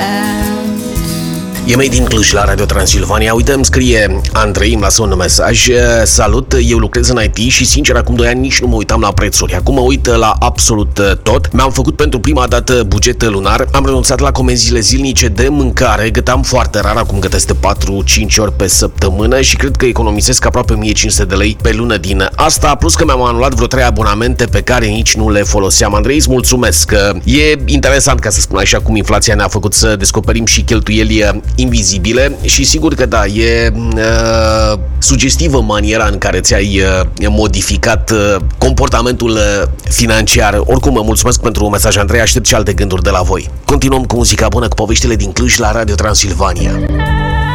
E mei din Cluj la Radio Transilvania. Uite, îmi scrie Andrei, îmi lasă un mesaj. Salut, eu lucrez în IT și sincer acum 2 ani nici nu mă uitam la prețuri. Acum mă uit la absolut tot. Mi-am făcut pentru prima dată buget lunar. Am renunțat la comenzile zilnice de mâncare. Găteam foarte rar, acum gătesc de 4-5 ori pe săptămână și cred că economisesc aproape 1500 de lei pe lună din asta. Plus că mi-am anulat vreo 3 abonamente pe care nici nu le foloseam. Andrei, îți mulțumesc. E interesant, ca să spun așa, cum inflația ne-a făcut să descoperim și cheltuieli invizibile și sigur că da, e sugestivă maniera în care ți-ai modificat comportamentul financiar. Oricum, mulțumesc pentru mesaj, Andrei, aștept și alte gânduri de la voi. Continuăm cu muzica bună, cu poveștile din Cluj la Radio Transilvania.